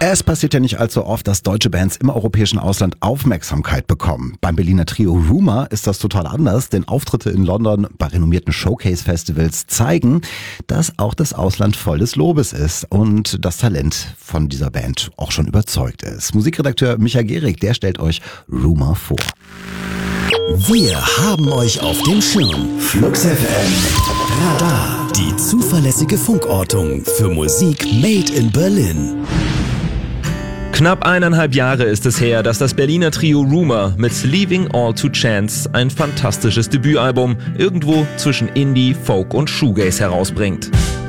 Es passiert ja nicht allzu oft, dass deutsche Bands im europäischen Ausland Aufmerksamkeit bekommen. Beim Berliner Trio Rumour ist das total anders, denn Auftritte in London bei renommierten Showcase-Festivals zeigen, dass auch das Ausland voll des Lobes ist und das Talent von dieser Band auch schon überzeugt ist. Musikredakteur Micha Gehrig, der stellt euch Rumour vor. Wir haben euch auf dem Schirm. Flux FM. Radar, die zuverlässige Funkortung für Musik made in Berlin. Knapp 1,5 Jahre ist es her, dass das Berliner Trio Rumour mit Leaving All to Chance ein fantastisches Debütalbum irgendwo zwischen Indie, Folk und Shoegaze herausbringt.